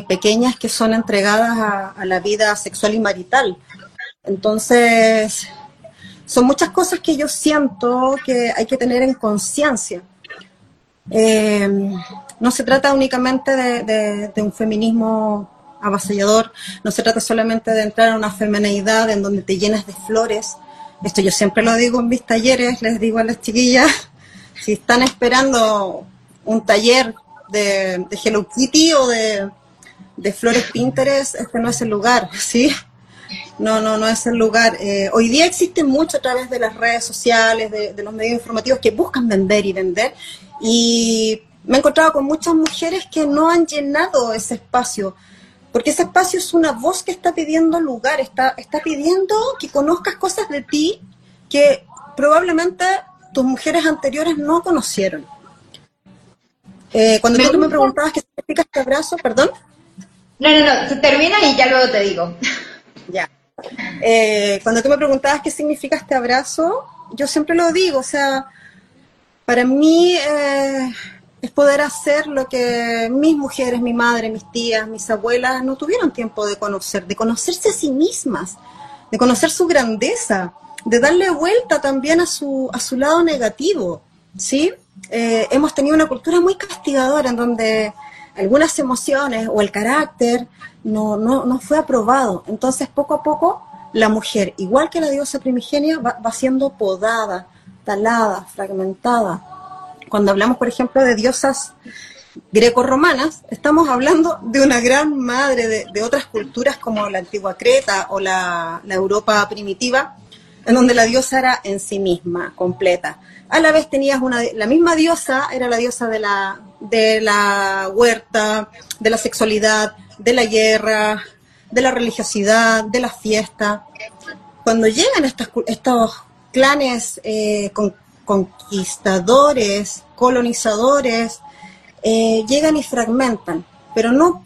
pequeñas que son entregadas a la vida sexual y marital. Entonces, son muchas cosas que yo siento que hay que tener en conciencia. No se trata únicamente de un feminismo avasallador, no se trata solamente de entrar a una femineidad en donde te llenas de flores. Esto yo siempre lo digo en mis talleres, les digo a las chiquillas, si están esperando un taller de Hello Kitty o de flores Pinterest, este no es el lugar, ¿sí? No es el lugar. Hoy día existe mucho a través de las redes sociales, de los medios informativos que buscan vender y vender, y me he encontrado con muchas mujeres que no han llenado ese espacio, porque ese espacio es una voz que está pidiendo lugar, está pidiendo que conozcas cosas de ti que probablemente tus mujeres anteriores no conocieron. Cuando tú me preguntabas qué significa este abrazo, perdón. No, se termina y ya luego te digo. Ya. Cuando tú me preguntabas qué significa este abrazo, yo siempre lo digo, o sea, para mí es poder hacer lo que mis mujeres, mi madre, mis tías, mis abuelas no tuvieron tiempo de conocerse a sí mismas, de conocer su grandeza, de darle vuelta también a su lado negativo, ¿sí? Hemos tenido una cultura muy castigadora en donde algunas emociones o el carácter no fue aprobado. Entonces, poco a poco, la mujer, igual que la diosa primigenia, va siendo podada, talada, fragmentada. Cuando hablamos, por ejemplo, de diosas greco-romanas, estamos hablando de una gran madre de otras culturas como la antigua Creta o la Europa primitiva, en donde la diosa era en sí misma, completa. A la vez tenías la misma diosa, era la diosa de la huerta, de la sexualidad, de la guerra, de la religiosidad, de la fiesta. Cuando llegan estos clanes conquistadores, colonizadores, llegan y fragmentan, pero no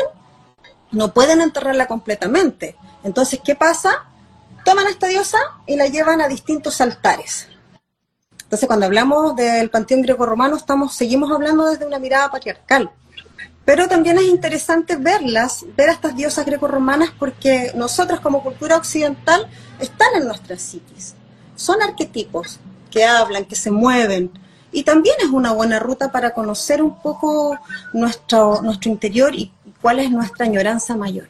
pueden enterrarla completamente. Entonces, ¿qué pasa? Toman a esta diosa y la llevan a distintos altares. Entonces, cuando hablamos del panteón grecorromano, seguimos hablando desde una mirada patriarcal. Pero también es interesante ver a estas diosas grecorromanas, porque nosotros como cultura occidental están en nuestras psiquis. Son arquetipos que hablan, que se mueven, y también es una buena ruta para conocer un poco nuestro interior y cuál es nuestra añoranza mayor.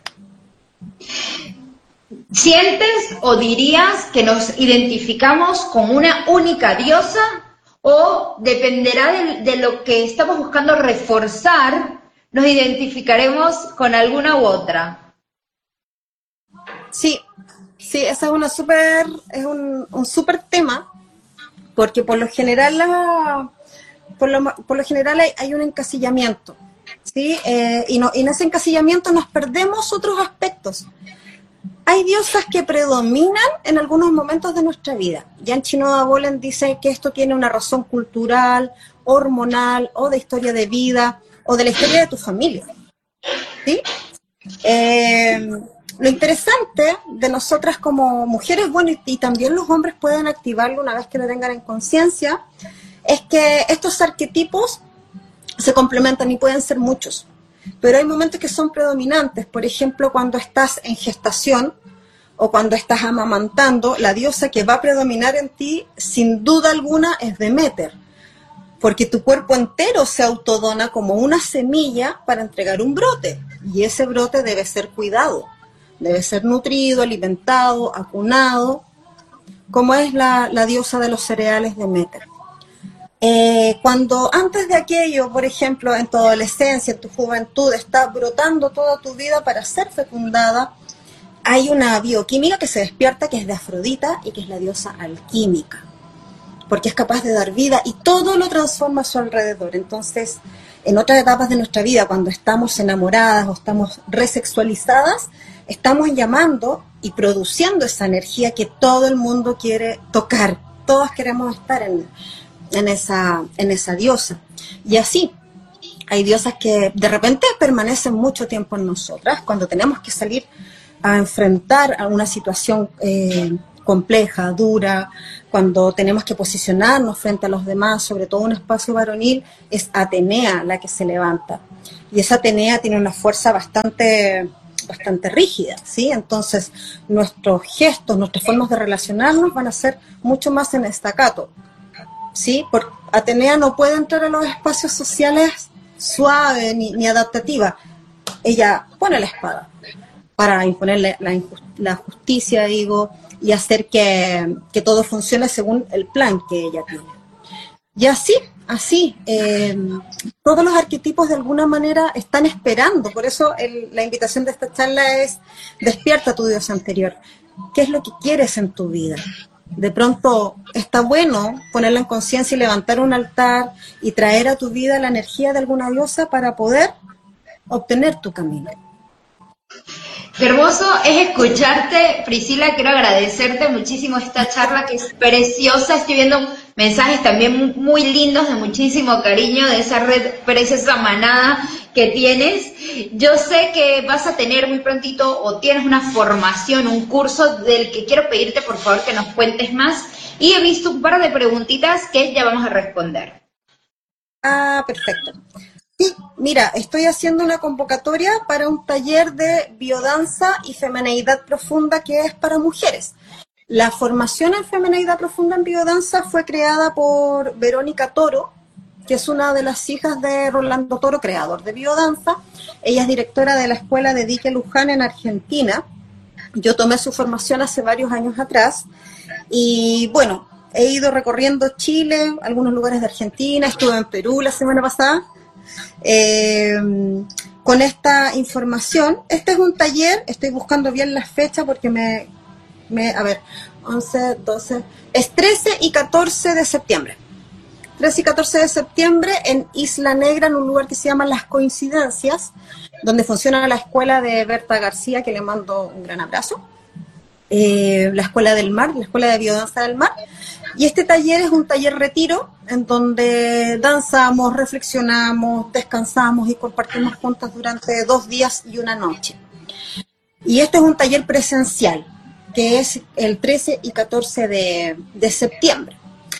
¿Sientes o dirías que nos identificamos con una única diosa o dependerá de lo que estamos buscando reforzar, nos identificaremos con alguna u otra? Sí, esa es un súper tema, porque por lo general hay un encasillamiento, ¿sí? Y en ese encasillamiento nos perdemos otros aspectos. Hay diosas que predominan en algunos momentos de nuestra vida. Jan Chinoda Bolen dice que esto tiene una razón cultural, hormonal, o de historia de vida, o de la historia de tu familia, ¿sí? Lo interesante de nosotras como mujeres, bueno, y también los hombres pueden activarlo una vez que lo tengan en conciencia, es que estos arquetipos se complementan y pueden ser muchos. Pero hay momentos que son predominantes. Por ejemplo, cuando estás en gestación o cuando estás amamantando, la diosa que va a predominar en ti, sin duda alguna, es Deméter, porque tu cuerpo entero se autodona como una semilla para entregar un brote, y ese brote debe ser cuidado, debe ser nutrido, alimentado, acunado, como es la diosa de los cereales Deméter. Cuando antes de aquello, por ejemplo, en tu adolescencia, en tu juventud, está brotando toda tu vida para ser fecundada, hay una bioquímica que se despierta, que es de Afrodita y que es la diosa alquímica, porque es capaz de dar vida y todo lo transforma a su alrededor. Entonces, en otras etapas de nuestra vida, cuando estamos enamoradas o estamos resexualizadas, estamos llamando y produciendo esa energía que todo el mundo quiere tocar. Todos queremos estar en esa diosa. Y así, hay diosas que de repente permanecen mucho tiempo en nosotras, cuando tenemos que salir a enfrentar a una situación compleja, dura, cuando tenemos que posicionarnos frente a los demás, sobre todo un espacio varonil, es Atenea la que se levanta. Y esa Atenea tiene una fuerza bastante rígida, ¿sí? Entonces, nuestros gestos, nuestras formas de relacionarnos van a ser mucho más en estacato, ¿sí? Porque Atenea no puede entrar a los espacios sociales suave ni adaptativa. Ella pone la espada para imponer la justicia, digo, y hacer que todo funcione según el plan que ella tiene. Y así, todos los arquetipos de alguna manera están esperando. Por eso la invitación de esta charla es: despierta tu diosa anterior. ¿Qué es lo que quieres en tu vida? De pronto está bueno ponerla en conciencia y levantar un altar y traer a tu vida la energía de alguna diosa para poder obtener tu camino. Qué hermoso es escucharte, Priscila. Quiero agradecerte muchísimo esta charla, que es preciosa. Estoy viendo mensajes también muy lindos de muchísimo cariño de esa red preciosa manada que tienes. Yo sé que vas a tener muy prontito, o tienes una formación, un curso del que quiero pedirte por favor que nos cuentes más. Y he visto un par de preguntitas que ya vamos a responder. Perfecto. Sí, mira, estoy haciendo una convocatoria para un taller de biodanza y femineidad profunda que es para mujeres. La formación en femineidad profunda en biodanza fue creada por Verónica Toro, que es una de las hijas de Rolando Toro, creador de biodanza. Ella es directora de la escuela de Dique Luján en Argentina. Yo tomé su formación hace varios años atrás y bueno, he ido recorriendo Chile, algunos lugares de Argentina, estuve en Perú la semana pasada. Con esta información. Este es un taller, estoy buscando bien la fecha porque a ver, 11, 12, es 13 y 14 de septiembre. 13 y 14 de septiembre en Isla Negra, en un lugar que se llama Las Coincidencias, donde funciona la escuela de Berta García, que le mando un gran abrazo. La Escuela del Mar, la Escuela de Biodanza del Mar. Y este taller es un taller retiro en donde danzamos, reflexionamos, descansamos y compartimos juntas durante 2 días y una noche. Y este es un taller presencial, que es el 13 y 14 de septiembre.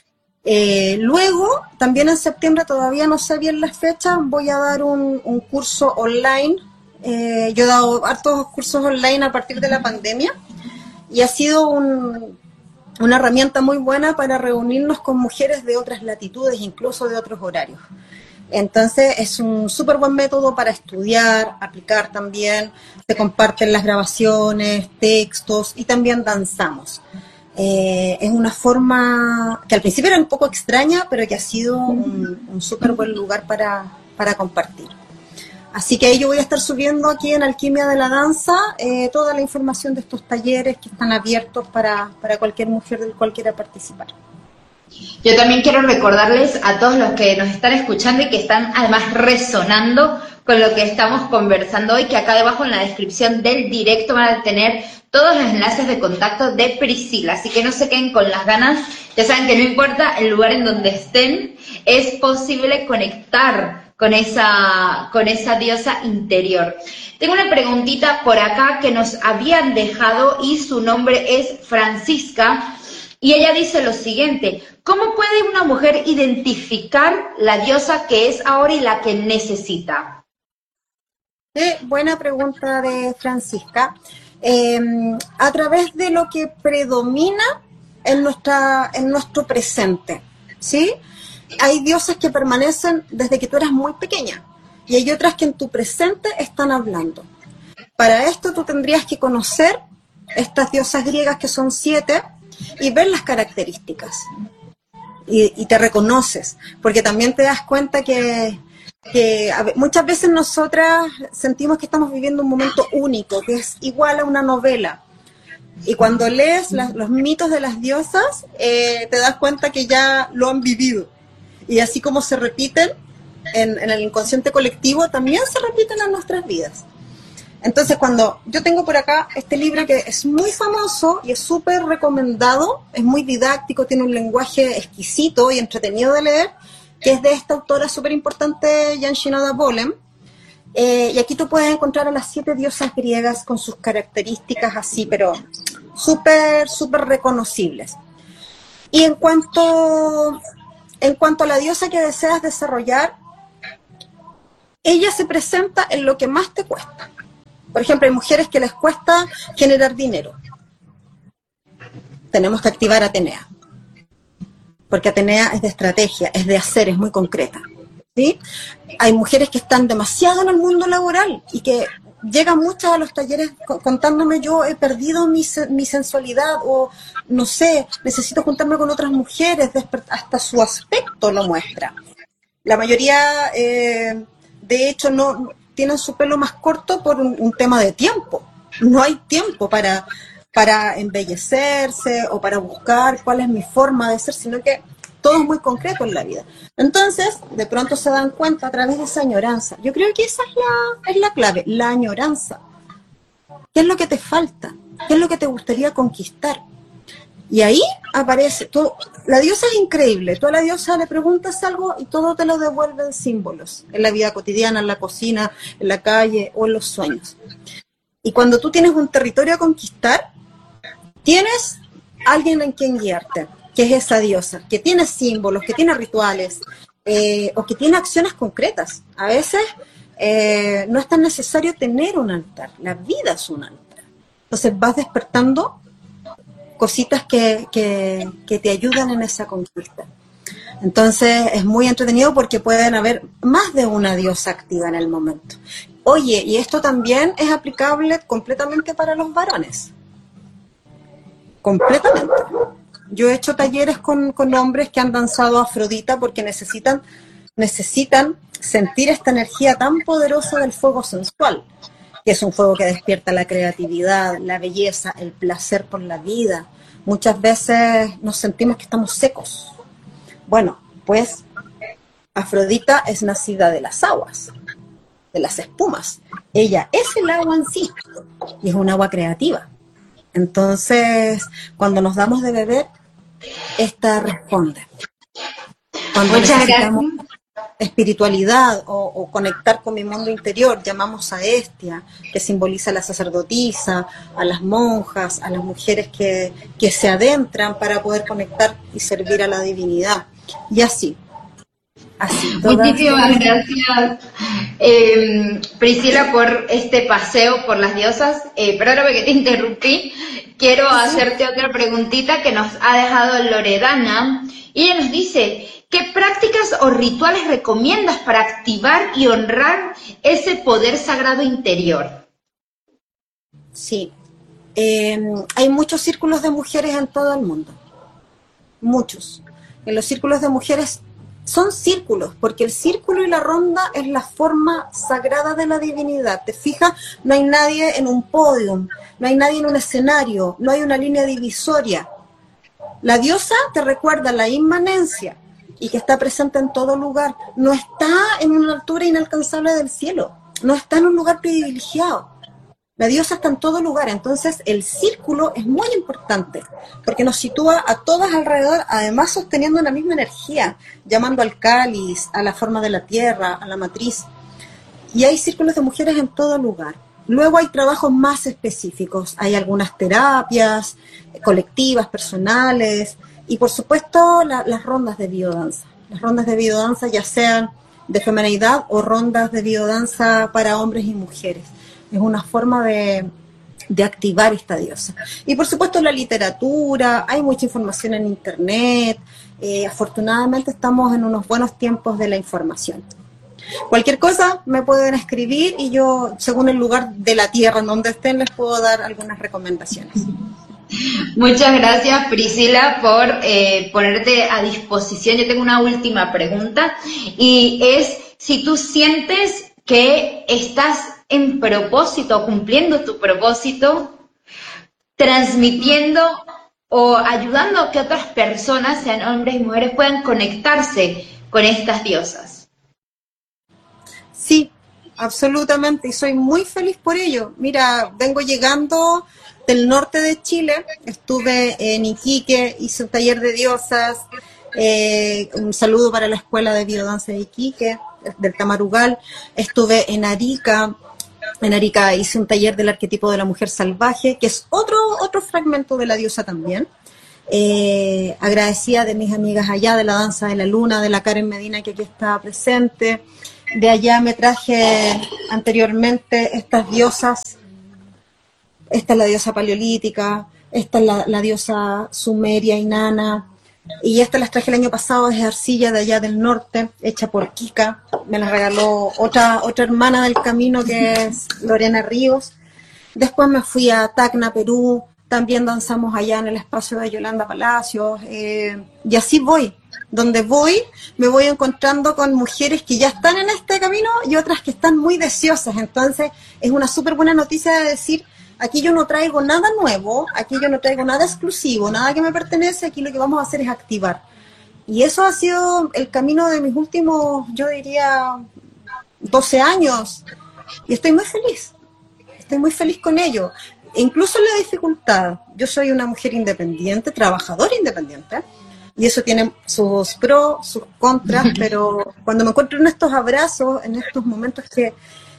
Luego, también en septiembre, todavía no sé bien las fechas, voy a dar un curso online. Yo he dado hartos cursos online a partir de la pandemia y ha sido una herramienta muy buena para reunirnos con mujeres de otras latitudes, incluso de otros horarios. Entonces es un súper buen método para estudiar, aplicar también, se comparten las grabaciones, textos y también danzamos. Es una forma que al principio era un poco extraña, pero que ha sido un súper buen lugar para compartir. Así que yo voy a estar subiendo aquí en Alquimia de la Danza toda la información de estos talleres que están abiertos para cualquier mujer del cual quiera participar. Yo también quiero recordarles a todos los que nos están escuchando y que están además resonando con lo que estamos conversando hoy, que acá debajo en la descripción del directo van a tener todos los enlaces de contacto de Priscila, así que no se queden con las ganas. Ya saben que no importa el lugar en donde estén, es posible conectar con esa diosa interior. Tengo una preguntita por acá que nos habían dejado y su nombre es Francisca y ella dice lo siguiente: ¿cómo puede una mujer identificar la diosa que es ahora y la que necesita? Buena pregunta de Francisca. A través de lo que predomina en nuestro presente, ¿sí? Hay diosas que permanecen desde que tú eras muy pequeña y hay otras que en tu presente están hablando. Para esto tú tendrías que conocer estas diosas griegas, que son 7, y ver las características. Y te reconoces, porque también te das cuenta que muchas veces nosotras sentimos que estamos viviendo un momento único, que es igual a una novela. Y cuando lees los mitos de las diosas, te das cuenta que ya lo han vivido. Y así como se repiten en el inconsciente colectivo, también se repiten en nuestras vidas. Entonces, cuando yo tengo por acá este libro que es muy famoso y es súper recomendado, es muy didáctico, tiene un lenguaje exquisito y entretenido de leer, que es de esta autora súper importante, Jan Shinoda Bolen. Y aquí tú puedes encontrar a las 7 diosas griegas con sus características así, pero súper, súper reconocibles. Y en cuanto a la diosa que deseas desarrollar, ella se presenta en lo que más te cuesta. Por ejemplo, hay mujeres que les cuesta generar dinero. Tenemos que activar a Atenea, porque Atenea es de estrategia, es de hacer, es muy concreta, ¿sí? Hay mujeres que están demasiado en el mundo laboral y que llegan muchas a los talleres contándome: yo he perdido mi sensualidad, o no sé, necesito juntarme con otras mujeres, hasta su aspecto lo muestra. La mayoría, de hecho, no tienen su pelo más corto por un tema de tiempo. No hay tiempo para embellecerse o para buscar cuál es mi forma de ser, sino que todo es muy concreto en la vida. Entonces, de pronto se dan cuenta a través de esa añoranza. Yo creo que esa es la clave, la añoranza. ¿Qué es lo que te falta? ¿Qué es lo que te gustaría conquistar? Y ahí aparece, la diosa es increíble. Tú a la diosa le preguntas algo y todo te lo devuelve en símbolos, en la vida cotidiana, en la cocina, en la calle o en los sueños. Y cuando tú tienes un territorio a conquistar, tienes alguien en quien guiarte, que es esa diosa, que tiene símbolos, que tiene rituales, o que tiene acciones concretas. A veces no es tan necesario tener un altar, la vida es un altar. Entonces vas despertando cositas que te ayudan en esa conquista. Entonces es muy entretenido porque pueden haber más de una diosa activa en el momento. Oye, y esto también es aplicable completamente para los varones. Completamente. Yo he hecho talleres con hombres que han danzado Afrodita porque necesitan sentir esta energía tan poderosa del fuego sensual, que es un fuego que despierta la creatividad, la belleza, el placer por la vida. Muchas veces nos sentimos que estamos secos. Bueno, pues Afrodita es nacida de las aguas, de las espumas. Ella es el agua en sí y es un agua creativa. Entonces, cuando nos damos de beber, esta responde. Cuando necesitamos espiritualidad o conectar con mi mundo interior, llamamos a Hestia, que simboliza a la sacerdotisa, a las monjas, a las mujeres que se adentran para poder conectar y servir a la divinidad. Y así. Muchísimas gracias, Priscila, por este paseo por las diosas. Perdóname que te interrumpí. Quiero hacerte otra preguntita que nos ha dejado Loredana. Y ella nos dice: ¿qué prácticas o rituales recomiendas para activar y honrar ese poder sagrado interior? Sí. Hay muchos círculos de mujeres en todo el mundo. Muchos. En los círculos de mujeres son círculos, porque el círculo y la ronda es la forma sagrada de la divinidad. ¿Te fijas? No hay nadie en un podio, no hay nadie en un escenario, no hay una línea divisoria. La diosa te recuerda la inmanencia y que está presente en todo lugar. No está en una altura inalcanzable del cielo, no está en un lugar privilegiado. La diosa está en todo lugar, entonces el círculo es muy importante, porque nos sitúa a todas alrededor, además sosteniendo la misma energía, llamando al cáliz, a la forma de la tierra, a la matriz. Y hay círculos de mujeres en todo lugar. Luego hay trabajos más específicos, hay algunas terapias colectivas, personales, y por supuesto las rondas de biodanza. Las rondas de biodanza, ya sean de feminidad o rondas de biodanza para hombres y mujeres. Es una forma de activar esta diosa. Y por supuesto la literatura, hay mucha información en internet, afortunadamente estamos en unos buenos tiempos de la información. Cualquier cosa me pueden escribir y yo, según el lugar de la tierra en donde estén, les puedo dar algunas recomendaciones. Muchas gracias, Priscila, por ponerte a disposición. Yo tengo una última pregunta y es si tú sientes que estás en propósito, cumpliendo tu propósito, transmitiendo o ayudando a que otras personas, sean hombres y mujeres, puedan conectarse con estas diosas. Sí, absolutamente, y soy muy feliz por ello. Mira, vengo llegando del norte de Chile, estuve en Iquique, hice un taller de diosas, un saludo para la Escuela de Biodanza de Iquique, del Tamarugal, estuve en Arica, En Arica hice un taller del arquetipo de la mujer salvaje, que es otro fragmento de la diosa también. Agradecida de mis amigas allá, de la danza de la luna, de la Karen Medina que aquí está presente. De allá me traje anteriormente estas diosas. Esta es la diosa paleolítica, esta es la diosa sumeria inana, y estas las traje el año pasado desde arcilla de allá del norte, hecha por Kika. Me las regaló otra hermana del camino, que es Lorena Ríos. Después me fui a Tacna, Perú. También danzamos allá en el espacio de Yolanda Palacios. Y así voy. Donde voy, me voy encontrando con mujeres que ya están en este camino y otras que están muy deseosas. Entonces, es una súper buena noticia de decir, aquí yo no traigo nada nuevo, aquí yo no traigo nada exclusivo, nada que me pertenece, aquí lo que vamos a hacer es activar. Y eso ha sido el camino de mis últimos, yo diría, 12 años. Y estoy muy feliz con ello. E incluso en la dificultad, yo soy una mujer independiente, trabajadora independiente, y eso tiene sus pros, sus contras, pero cuando me encuentro en estos abrazos, en estos momentos que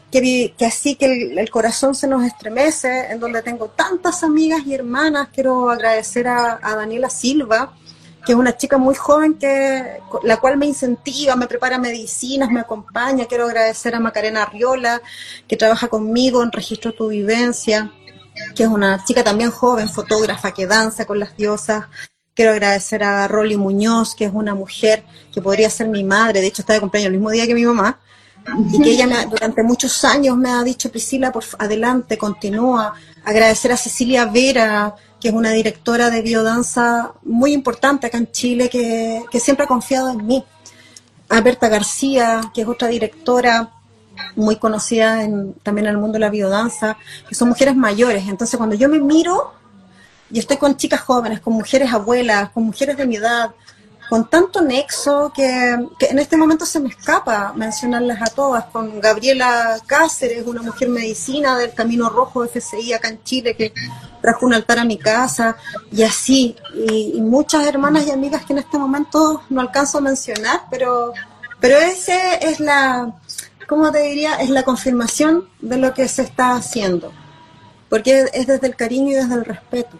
así que el corazón se nos estremece, en donde tengo tantas amigas y hermanas, quiero agradecer a Daniela Silva, que es una chica muy joven, la cual me incentiva, me prepara medicinas, me acompaña. Quiero agradecer a Macarena Arriola, que trabaja conmigo en Registro Tu Vivencia, que es una chica también joven, fotógrafa, que danza con las diosas. Quiero agradecer a Rolly Muñoz, que es una mujer que podría ser mi madre, de hecho está de cumpleaños el mismo día que mi mamá, y que ella durante muchos años me ha dicho, Priscila, por adelante, continúa. Agradecer a Cecilia Vera, que es una directora de biodanza muy importante acá en Chile, que siempre ha confiado en mí. A Berta García, que es otra directora muy conocida también en el mundo de la biodanza, que son mujeres mayores. Entonces, cuando yo me miro, y estoy con chicas jóvenes, con mujeres abuelas, con mujeres de mi edad, con tanto nexo que en este momento se me escapa mencionarlas a todas, con Gabriela Cáceres, una mujer medicina del Camino Rojo FCI acá en Chile, que trajo un altar a mi casa, y así, y muchas hermanas y amigas que en este momento no alcanzo a mencionar, pero ese es ¿cómo te diría? Es la confirmación de lo que se está haciendo, porque es desde el cariño y desde el respeto.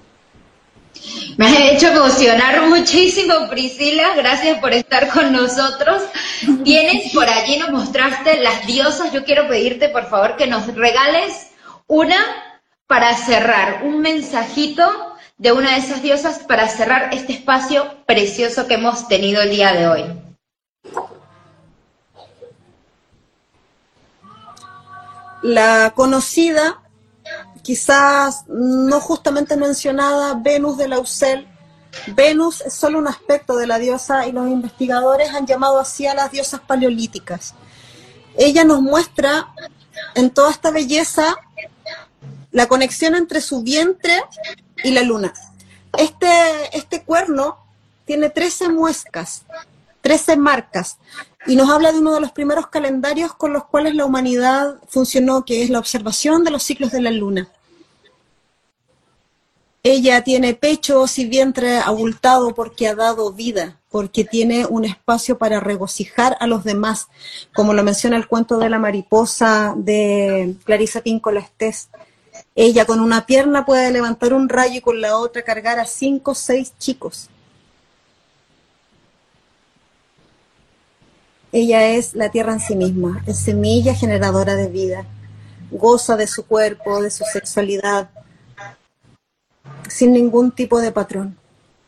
Me has hecho emocionar muchísimo, Priscila. Gracias por estar con nosotros. Tienes por allí, nos mostraste las diosas. Yo quiero pedirte, por favor, que nos regales una para cerrar, un mensajito de una de esas diosas para cerrar este espacio precioso que hemos tenido el día de hoy. La conocida, quizás no justamente mencionada, Venus de Lausel. Venus es solo un aspecto de la diosa y los investigadores han llamado así a las diosas paleolíticas. Ella nos muestra en toda esta belleza la conexión entre su vientre y la luna. Este cuerno tiene 13 muescas, 13 marcas, y nos habla de uno de los primeros calendarios con los cuales la humanidad funcionó, que es la observación de los ciclos de la luna. Ella tiene pechos y vientre abultado porque ha dado vida, porque tiene un espacio para regocijar a los demás, como lo menciona el cuento de la mariposa de Clarisa Pinkola Estés. Ella con una pierna puede levantar un rayo y con la otra cargar a 5 o 6 chicos. Ella es la tierra en sí misma, es semilla generadora de vida, goza de su cuerpo, de su sexualidad, sin ningún tipo de patrón.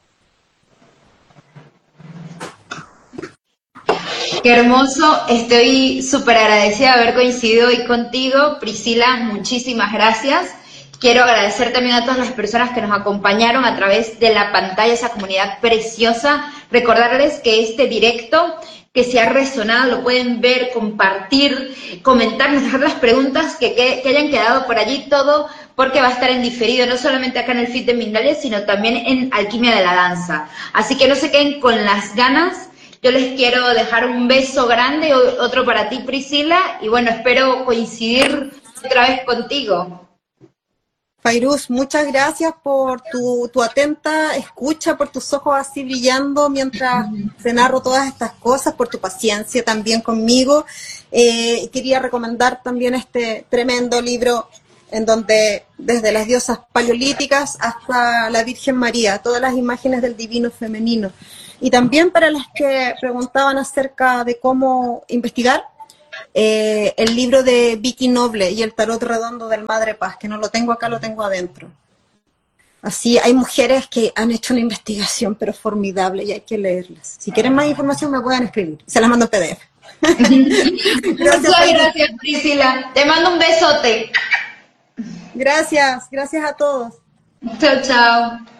Qué hermoso, estoy súper agradecida de haber coincidido hoy contigo, Priscila, muchísimas gracias. Quiero agradecer también a todas las personas que nos acompañaron a través de la pantalla, esa comunidad preciosa. Recordarles que este directo, que se ha resonado, lo pueden ver, compartir, comentarnos, dejar las preguntas que hayan quedado por allí, todo porque va a estar en diferido, no solamente acá en el feed de Mindalia, sino también en Alquimia de la Danza. Así que no se queden con las ganas. Yo les quiero dejar un beso grande, otro para ti, Priscila, y bueno, espero coincidir otra vez contigo. Fairuz, muchas gracias por tu atenta escucha, por tus ojos así brillando mientras te narro todas estas cosas, por tu paciencia también conmigo. Quería recomendar también este tremendo libro en donde desde las diosas paleolíticas hasta la Virgen María, todas las imágenes del divino femenino. Y también para las que preguntaban acerca de cómo investigar, el libro de Vicky Noble y el tarot redondo del Madre Paz, que no lo tengo acá, lo tengo adentro. Así, hay mujeres que han hecho una investigación, pero formidable, y hay que leerlas. Si quieren más información, me pueden escribir. Se las mando en PDF. Muchas gracias, Priscila. Te mando un besote. Gracias a todos. Chao, chao.